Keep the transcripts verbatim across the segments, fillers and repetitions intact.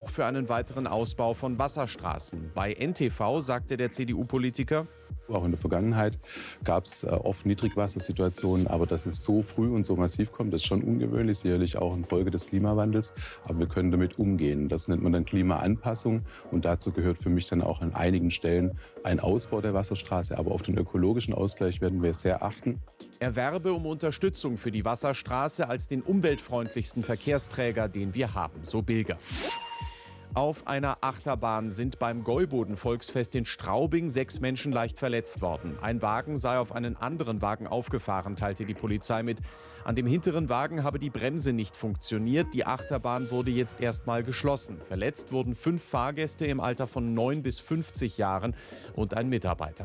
auch für einen weiteren Ausbau von Wasserstraßen. Bei N T V sagte der C D U-Politiker: Auch in der Vergangenheit gab es oft Niedrigwassersituationen, aber dass es so früh und so massiv kommt, das ist schon ungewöhnlich, sicherlich auch infolge des Klimawandels. Aber wir können damit umgehen. Das nennt man dann Klimaanpassung und dazu gehört für mich dann auch an einigen Stellen ein Ausbau der Wasserstraße. Aber auf den ökologischen Ausgleich werden wir sehr achten. Er werbe um Unterstützung für die Wasserstraße als den umweltfreundlichsten Verkehrsträger, den wir haben, so Bilger. Auf einer Achterbahn sind beim Gäuboden-Volksfest in Straubing sechs Menschen leicht verletzt worden. Ein Wagen sei auf einen anderen Wagen aufgefahren, teilte die Polizei mit. An dem hinteren Wagen habe die Bremse nicht funktioniert. Die Achterbahn wurde jetzt erstmal geschlossen. Verletzt wurden fünf Fahrgäste im Alter von neun bis fünfzig Jahren und ein Mitarbeiter.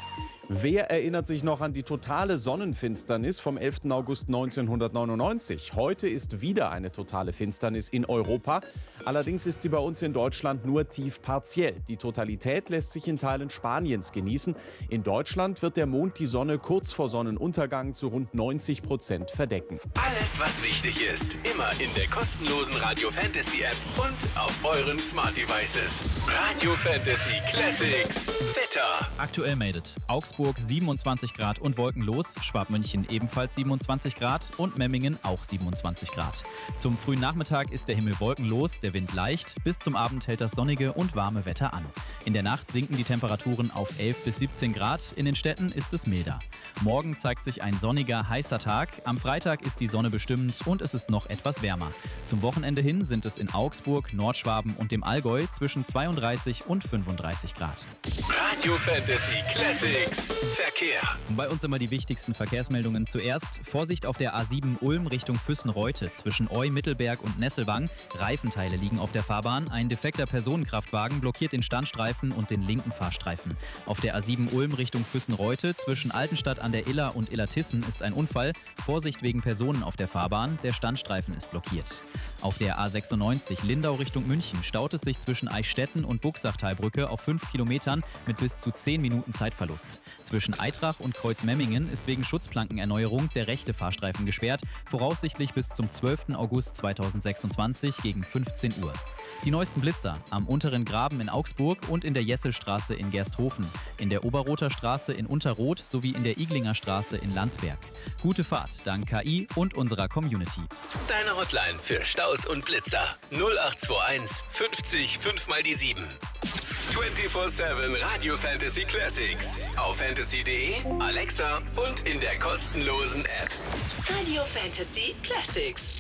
Wer erinnert sich noch an die totale Sonnenfinsternis vom elften August neunzehnhundertneunundneunzig? Heute ist wieder eine totale Finsternis in Europa. Allerdings ist sie bei uns in Deutschland nur tief partiell. Die Totalität lässt sich in Teilen Spaniens genießen. In Deutschland wird der Mond die Sonne kurz vor Sonnenuntergang zu rund neunzig Prozent verdecken. Alles, was wichtig ist, immer in der kostenlosen Radio Fantasy App und auf euren Smart Devices. Radio Fantasy Classics. Wetter. Aktuell meldet Augsburg siebenundzwanzig Grad und wolkenlos, Schwabmünchen ebenfalls siebenundzwanzig Grad und Memmingen auch siebenundzwanzig Grad. Zum frühen Nachmittag ist der Himmel wolkenlos, der Wind leicht, bis zum Abend hält das sonnige und warme Wetter an. In der Nacht sinken die Temperaturen auf elf bis siebzehn Grad, in den Städten ist es milder. Morgen zeigt sich ein sonniger, heißer Tag, am Freitag ist die Sonne bestimmend und es ist noch etwas wärmer. Zum Wochenende hin sind es in Augsburg, Nordschwaben und dem Allgäu zwischen zweiunddreißig und fünfunddreißig Grad. Radio Fantasy Classics. Verkehr. Bei uns immer die wichtigsten Verkehrsmeldungen zuerst. Vorsicht auf der A sieben Ulm Richtung Füssen-Reute zwischen Eu, Mittelberg und Nesselwang. Reifenteile liegen auf der Fahrbahn. Ein defekter Personenkraftwagen blockiert den Standstreifen und den linken Fahrstreifen. Auf der A sieben Ulm Richtung Füssen-Reute zwischen Altenstadt an der Iller und Illertissen ist ein Unfall. Vorsicht wegen Personen auf der Fahrbahn. Der Standstreifen ist blockiert. Auf der A sechsundneunzig Lindau Richtung München staut es sich zwischen Eichstätten und Buchsachtalbrücke auf fünf Kilometern mit bis zu zehn Minuten Zeitverlust. Zwischen Eitrach und Kreuzmemmingen ist wegen Schutzplankenerneuerung der rechte Fahrstreifen gesperrt, voraussichtlich bis zum zwölften August zweitausendsechsundzwanzig gegen fünfzehn Uhr. Die neuesten Blitzer am Unteren Graben in Augsburg und in der Jesselstraße in Gersthofen, in der Oberrother Straße in Unterroth sowie in der Iglinger Straße in Landsberg. Gute Fahrt dank K I und unserer Community. Deine Hotline für Staus und Blitzer null acht zwei eins fünfzig fünf mal die sieben. vierundzwanzig sieben Radio Fantasy Classics auf fantasy punkt de, Alexa und in der kostenlosen App. Radio Fantasy Classics.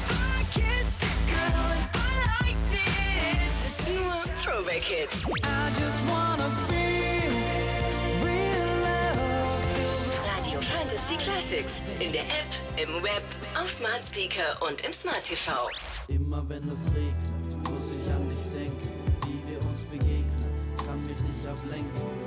Nur Throwback Hits. Radio Fantasy Classics in der App, im Web, auf Smart Speaker und im Smart T V. Immer wenn es regnet, muss ich an dich denken, wie wir uns begegnet, kann mich nicht ablenken.